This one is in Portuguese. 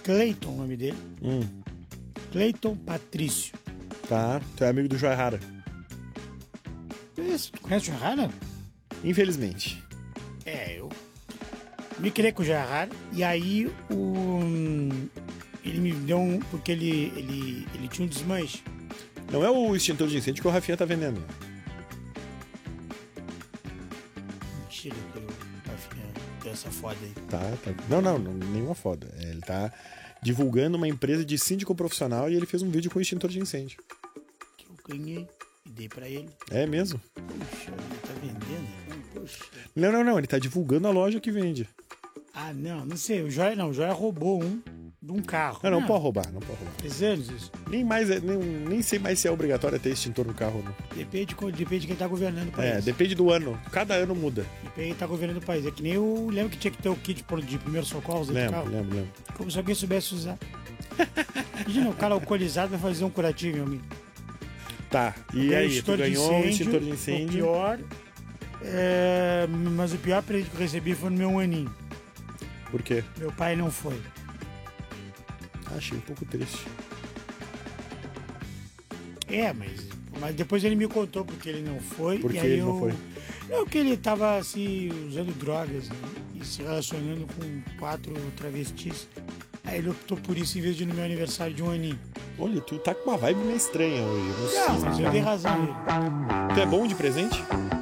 Cleiton, o nome dele. Cleiton Patrício. Tá, tu é amigo do Joy Rara. Isso, tu conhece o Joy Rara? Infelizmente. Eu me criei com o Joy Rara. E aí ele me deu um... Porque ele tinha um desmanche. Não é o extintor de incêndio que o Rafinha tá vendendo. Mentira que o Rafinha deu essa foda aí. Tá. Não, nenhuma foda. Ele tá divulgando uma empresa de síndico profissional e ele fez um vídeo com extintor de incêndio. Que eu ganhei e dei pra ele. É mesmo? Puxa, ele tá vendendo? Poxa. Não, ele tá divulgando a loja que vende. Ah, não sei. O Joia roubou de um carro. Não pode roubar. 3 anos isso. Nem sei mais se é obrigatório ter extintor no carro ou não. Depende de quem tá governando o país. Depende do ano. Cada ano muda. Depende de quem tá governando o país. É que nem eu lembro que tinha que ter o kit de primeiros socorros dentro do carro. Lembro. Como se alguém soubesse usar. Imagina, o cara alcoolizado vai fazer um curativo, meu amigo. Tá, e aí? Tu ganhou um extintor de incêndio? O pior... mas o pior presente que eu recebi foi no meu aninho. Por quê? Meu pai não foi. Achei um pouco triste. Mas depois ele me contou porque ele não foi. Por que ele não foi? Não, que ele tava assim, usando drogas, né, e se relacionando com 4 travestis. Aí ele optou por isso em vez de ir no meu aniversário de um aninho. Olha, tu tá com uma vibe meio estranha hoje. Não, mas eu dei razão a ele. Tu é bom de presente?